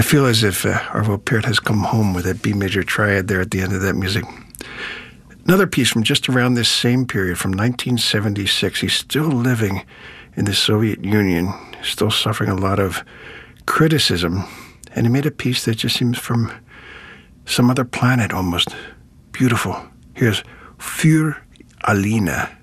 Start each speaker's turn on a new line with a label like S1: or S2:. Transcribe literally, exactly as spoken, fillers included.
S1: I feel as if uh, Arvo Pärt has come home with that B major triad there at the end of that music. Another piece from just around this same period, from nineteen seventy-six. He's still living in the Soviet Union, still suffering a lot of criticism. And he made a piece that just seems from some other planet almost. Beautiful. Here's Für Alina.